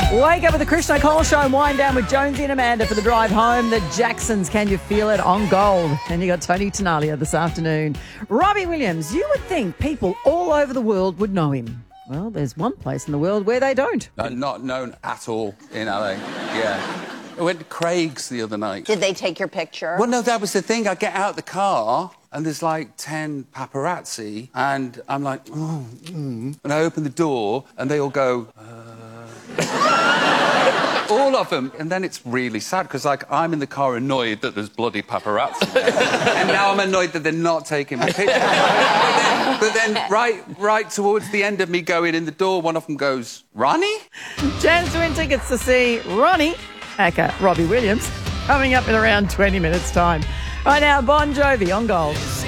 Wake up with the Krishna Cole Show and wind down with Jonesy and Amanda for the drive home. The Jacksons, Can You Feel It, on Gold. And you got Tony Tenalia this afternoon. Robbie Williams, you would think people all over the world would know him. Well, there's one place in the world where they don't. Not known at all in LA, yeah. I went to Craig's the other night. Did they take your picture? Well, no, that was the thing. I get out of the car and there's like 10 paparazzi and I'm like, and I open the door and they all go, all of them. And then it's really sad because, like, I'm in the car annoyed that there's bloody paparazzi there. And now I'm annoyed that they're not taking my picture. But then right towards the end of me going in the door, one of them goes, Ronnie? Chance to win tickets to see Ronnie, aka Robbie Williams, coming up in around 20 minutes' time. Right now, Bon Jovi on Gold.